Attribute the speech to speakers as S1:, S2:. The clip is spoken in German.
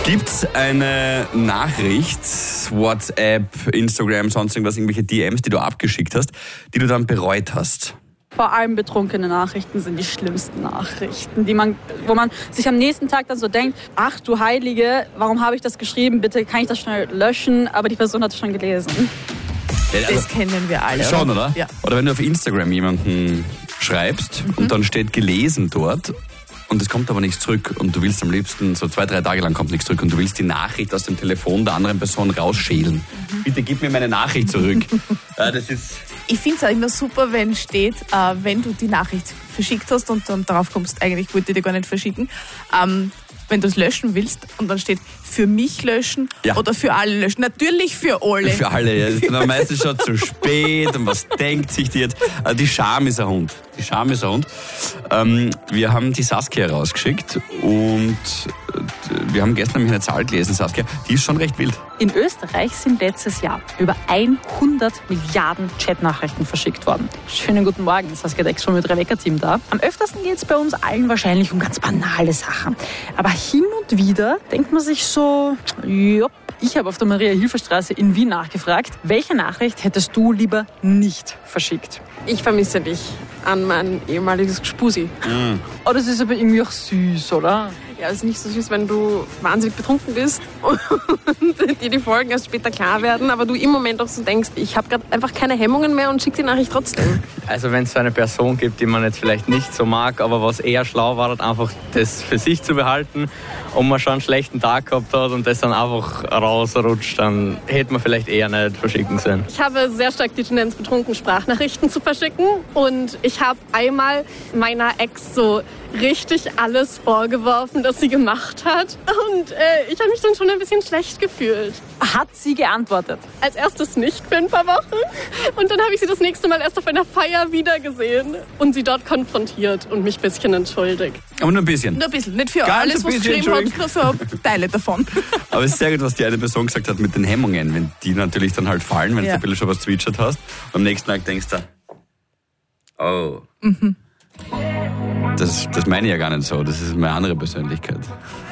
S1: Gibt's eine Nachricht, WhatsApp, Instagram, sonst irgendwas, irgendwelche DMs, die du abgeschickt hast, die du dann bereut hast?
S2: Vor allem betrunkene Nachrichten sind die schlimmsten Nachrichten, wo man sich am nächsten Tag dann so denkt, ach du Heilige, warum habe ich das geschrieben? Bitte kann ich das schnell löschen? Aber die Person hat es schon gelesen.
S3: Das kennen wir alle.
S1: Schon, oder?
S3: Ja.
S1: Oder wenn du auf Instagram jemanden schreibst und dann steht gelesen dort und es kommt aber nichts zurück und du willst am liebsten, so 2-3 Tage lang kommt nichts zurück und du willst die Nachricht aus dem Telefon der anderen Person rausschälen. Bitte gib mir meine Nachricht zurück. Das ist...
S3: Ich finde es auch immer super, wenn steht, wenn du die Nachricht verschickt hast und dann darauf kommst, eigentlich wollte ich die gar nicht verschicken, wenn du es löschen willst und dann steht, für mich löschen oder für alle löschen. Natürlich für alle.
S1: Für alle, ja. Das ist dann meistens schon zu spät und was denkt sich die jetzt? Die Scham ist ein Hund. Die Scham ist ein Hund. Wir haben die Saskia rausgeschickt und wir haben gestern nämlich eine Zahl gelesen, Saskia, die ist schon recht wild.
S2: In Österreich sind letztes Jahr über 100 Milliarden Chatnachrichten verschickt worden. Schönen guten Morgen, Saskia Dex schon mit Rebecca-Team da. Am öftersten geht es bei uns allen wahrscheinlich um ganz banale Sachen. Aber hin und wieder denkt man sich so, jopp. Ich habe auf der Maria-Hilfer-Straße in Wien nachgefragt, welche Nachricht hättest du lieber nicht verschickt?
S4: Ich vermisse dich an mein ehemaliges Gespusi.
S2: Oh, das ist aber irgendwie auch süß, oder?
S4: Ja, es ist nicht so süß, wenn du wahnsinnig betrunken bist und dir die Folgen erst später klar werden, aber du im Moment auch so denkst, ich habe gerade einfach keine Hemmungen mehr und schick die Nachricht trotzdem.
S5: Also wenn es so eine Person gibt, die man jetzt vielleicht nicht so mag, aber was eher schlau war, einfach das für sich zu behalten und man schon einen schlechten Tag gehabt hat und das dann einfach rausrutscht, dann hätte man vielleicht eher nicht verschicken sollen.
S4: Ich habe sehr stark die Tendenz, betrunken Sprachnachrichten zu verschicken und ich habe einmal meiner Ex so richtig alles vorgeworfen, das sie gemacht hat und ich habe mich dann schon ein bisschen schlecht gefühlt.
S2: Hat sie geantwortet?
S4: Als erstes nicht für ein paar Wochen und dann habe ich sie das nächste Mal erst auf einer Feier wiedergesehen und sie dort konfrontiert und mich ein bisschen entschuldigt.
S1: Aber nur ein bisschen.
S3: Nur ein bisschen, nicht für
S1: Ganz
S3: alles,
S1: ein
S3: was
S1: bisschen,
S3: geschrieben hat, nur für Teile davon.
S1: Aber es ist sehr gut, was die eine Person gesagt hat mit den Hemmungen, wenn die natürlich dann halt fallen, wenn du ein bisschen schon was zwitschert hast und am nächsten Tag denkst du, oh, das meine ich ja gar nicht so, das ist meine andere Persönlichkeit.